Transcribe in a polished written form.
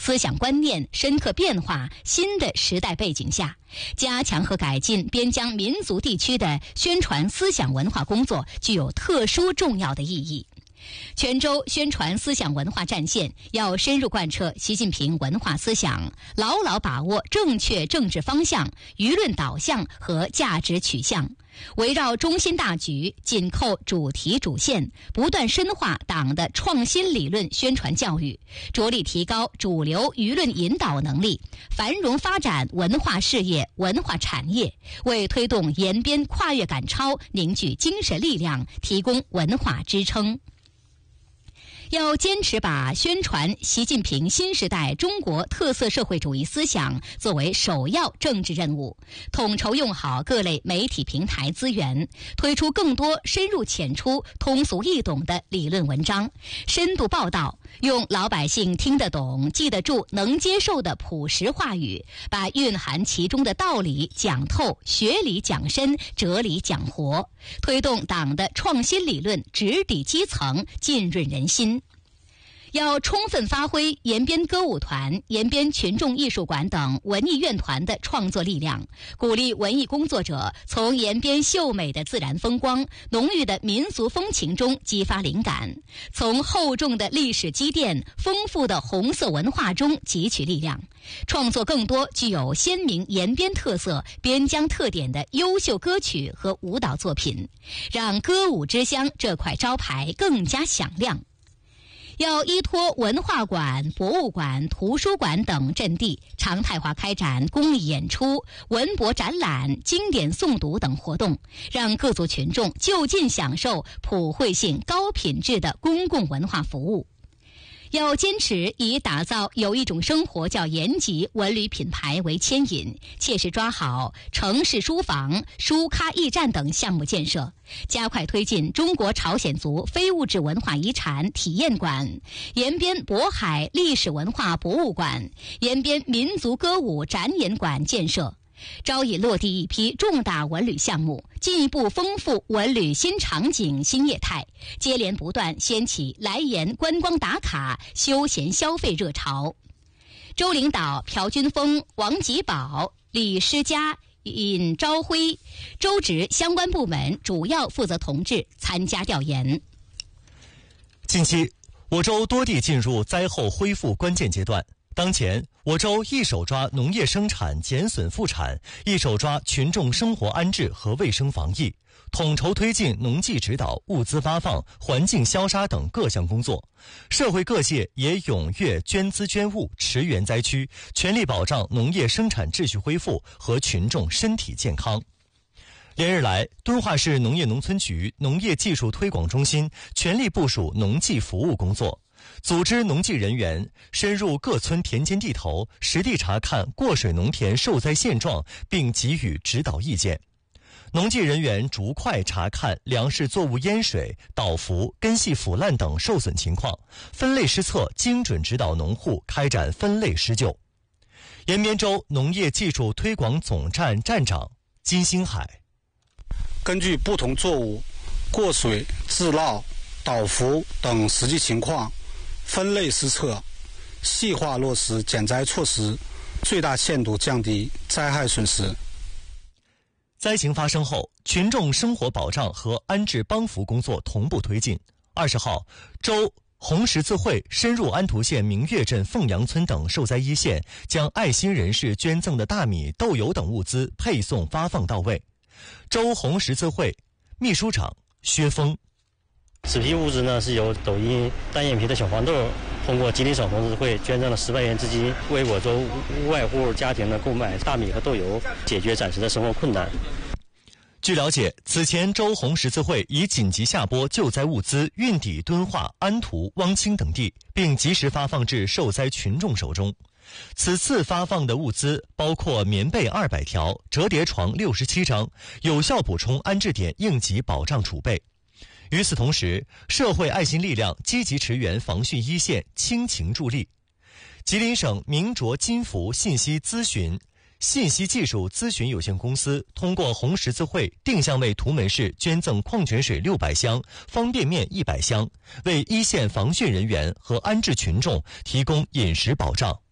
思想观念深刻变化新的时代背景下，加强和改进边疆民族地区的宣传思想文化工作具有特殊重要的意义。泉州宣传思想文化战线要深入贯彻习近平文化思想，牢牢把握正确政治方向、舆论导向和价值取向，围绕中心大局，紧扣主题主线，不断深化党的创新理论宣传教育，着力提高主流舆论引导能力，繁荣发展文化事业、文化产业，为推动延边跨越赶超凝聚精神力量，提供文化支撑。要坚持把宣传习近平新时代中国特色社会主义思想作为首要政治任务，统筹用好各类媒体平台资源，推出更多深入浅出、通俗易懂的理论文章，深度报道，用老百姓听得懂、记得住、能接受的朴实话语，把蕴含其中的道理讲透、学理讲深、哲理讲活，推动党的创新理论直抵基层、浸润人心。要充分发挥延边歌舞团、延边群众艺术馆等文艺院团的创作力量，鼓励文艺工作者从延边秀美的自然风光、浓郁的民俗风情中激发灵感，从厚重的历史积淀、丰富的红色文化中汲取力量，创作更多具有鲜明延边特色、边疆特点的优秀歌曲和舞蹈作品，让歌舞之乡这块招牌更加响亮。要依托文化馆、博物馆、图书馆等阵地，常态化开展公益演出、文博展览、经典诵读等活动，让各族群众就近享受普惠性、高品质的公共文化服务。要坚持以打造有一种生活叫延吉文旅品牌为牵引，切实抓好城市书房、书咖驿站等项目建设，加快推进中国朝鲜族非物质文化遗产体验馆、延边渤海历史文化博物馆、延边民族歌舞展演馆建设，招引落地一批重大文旅项目，进一步丰富文旅新场景新业态，接连不断掀起来延观光打卡、休闲消费热潮。周领导朴军峰、王吉宝、李诗佳、尹朝辉、周职相关部门主要负责同志参加调研。 近期，我州多地进入灾后恢复关键阶段。当前，我州一手抓农业生产减损复产，一手抓群众生活安置和卫生防疫，统筹推进农技指导、物资发放、环境消杀等各项工作。社会各界也踊跃捐资捐物，驰援灾区，全力保障农业生产秩序恢复和群众身体健康。连日来，敦化市农业农村局农业技术推广中心全力部署农技服务工作，组织农技人员深入各村田间地头，实地查看过水农田受灾现状，并给予指导意见。农技人员逐块查看粮食作物淹水、倒伏、根系腐烂等受损情况，分类施策，精准指导农户开展分类施救。延边州农业技术推广总站站长金星海： 根据不同作物过水、自涝、倒伏等实际情况，分类施策，细化落实减灾措施，最大限度降低灾害损失。 灾情发生后，群众生活保障和安置帮扶工作同步推进。20号，州红十字会深入安图县明月镇凤阳村等受灾一线，将爱心人士捐赠的大米、豆油等物资配送发放到位。州红十字会秘书长薛峰： 此批物资呢，是由抖音单眼皮的小黄豆通过吉林省红十字会捐赠了10万元资金，为我州无外户家庭呢购买大米和豆油，解决暂时的生活困难。 据了解，此前州红十字会已紧急下拨救灾物资运抵敦化、安图、汪清等地，并及时发放至受灾群众手中。此次发放的物资包括棉被200条、折叠床67张，有效补充安置点应急保障储备。与此同时，社会爱心力量积极驰援防汛一线，倾情助力。吉林省明卓金福信息技术咨询有限公司通过红十字会定向为图门市捐赠矿泉水600箱、方便面100箱，为一线防汛人员和安置群众提供饮食保障。